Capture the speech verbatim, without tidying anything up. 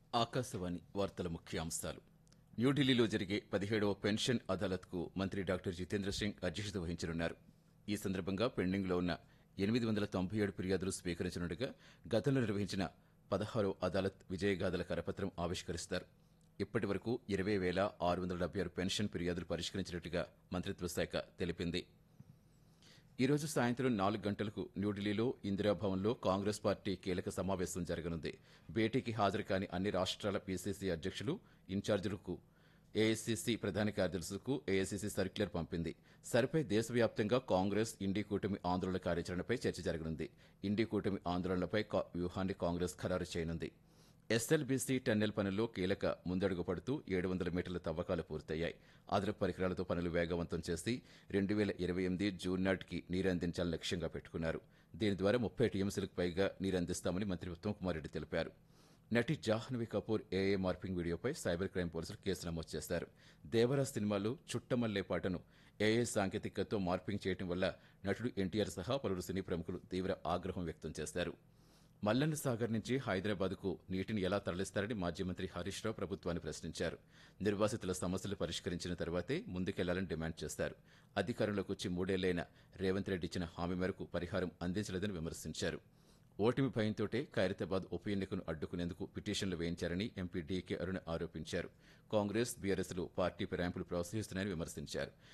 ఆకాశవాణి వార్తల ముఖ్యాంశాలు. న్యూఢిల్లీలో జరిగే పదిహేడవ పెన్షన్ అదాలత్కు మంత్రి డాక్టర్ జితేంద్ర సింగ్ అధ్యక్షత వహించనున్నారు. ఈ సందర్భంగా పెండింగ్లో ఉన్న ఎనిమిది వందల తొంభై ఏడు ఫిర్యాదులు స్వీకరించనుండగా గతంలో నిర్వహించిన పదహారవ అదాలత్ విజయగాథల కరపత్రం ఆవిష్కరిస్తారు. ఇప్పటి వరకు ఇరవై వేల ఆరు వందల డెబ్బై ఆరు పెన్షన్ ఫిర్యాదులు పరిష్కరించినట్టుగా మంత్రిత్వ శాఖ తెలిపింది. ఈ రోజు సాయంత్రం నాలుగు గంటలకు న్యూఢిల్లీలో ఇందిరాభవన్లో కాంగ్రెస్ పార్టీ కీలక సమావేశం జరగనుంది. భేటీకి హాజరు కాని అన్ని రాష్ట్రాల పీసీసీ అధ్యక్షులు, ఇన్ఛార్జీలకు ఏఐసీసీ ప్రధాన కార్యదర్శులకు ఏఐసీసీ సర్క్యులర్ పంపింది. సరిపై దేశవ్యాప్తంగా కాంగ్రెస్ ఇండీ కూటమి ఆందోళన కార్యాచరణపై చర్చ జరగనుంది. ఇండీ కూటమి ఆందోళనలపై వ్యూహాన్ని కాంగ్రెస్ ఖరారు చేయనుంది. ఎస్ఎల్బీసీ టన్నెల్ పనుల్లో కీలక ముందడుగు పడుతూ ఏడు వందల మీటర్ల తవ్వకాలు పూర్తయ్యాయి. అదనపు పరికరాలతో పనులు వేగవంతం చేసి రెండు వేల ఇరవై ఎనిమిది జూన్ నాటికి నీరందించాలని లక్ష్యంగా పెట్టుకున్నారు. దీని ద్వారా ముప్పై టీఎంసీలకు పైగా నీరందిస్తామని మంత్రి ఉత్తమ్ కుమార్ రెడ్డి తెలిపారు. నటి జాహ్నవి కపూర్ ఏఏ మార్పింగ్ వీడియోపై సైబర్ క్రైమ్ పోలీసులు కేసు నమోదు చేశారు. దేవరా సినిమాలో చుట్టమల్లే పాటను ఏఐ సాంకేతికతతో మార్పింగ్ చేయడం వల్ల నటుడు ఎన్టీఆర్ సహా పలువురు సినీ ప్రముఖులు తీవ్ర ఆగ్రహం వ్యక్తం చేశారు. మల్లన్న సాగర్ నుంచి హైదరాబాద్కు నీటిని ఎలా తరలిస్తారని మాజీ మంత్రి హరీష్ రావు ప్రభుత్వాన్ని ప్రశ్నించారు. నిర్వాసితుల సమస్యలు పరిష్కరించిన తర్వాతే ముందుకెళ్లాలని డిమాండ్ చేశారు. అధికారంలోకి వచ్చి మూడేళ్లైన రేవంత్ రెడ్డి ఇచ్చిన హామీ మేరకు పరిహారం అందించలేదని విమర్శించారు. ఓటమి భయంతోటే ఖైరతాబాద్ ఉప ఎన్నికను అడ్డుకునేందుకు పిటిషన్లు వేయించారని ఎంపీ డీకే అరుణ ఆరోపించారు. కాంగ్రెస్, బీఆర్ఎస్లు పార్టీ ఫిరాయింపులు ప్రోత్సహిస్తున్నాయని విమర్శించారు.